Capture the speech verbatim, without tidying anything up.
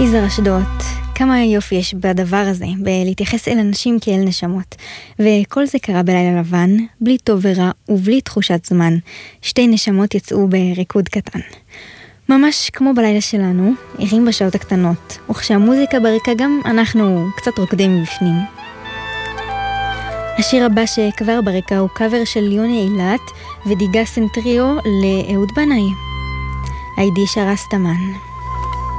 יזהר אשדות, כמה יופי יש בדבר הזה, בלהתייחס אל אנשים כאל נשמות. וכל זה קרה בלילה לבן, בלי טוב ורע ובלי תחושת זמן. שתי נשמות יצאו בריקוד קטן. ממש כמו בלילה שלנו, ערים בשעות הקטנות, וכשהמוזיקה ברקע גם אנחנו קצת רוקדים בפנים. השיר הבא שכבר ברקע הוא קאבר של יוני אילת ודיגה סנטריו לאהוד בנאי. היידי שרסטמן.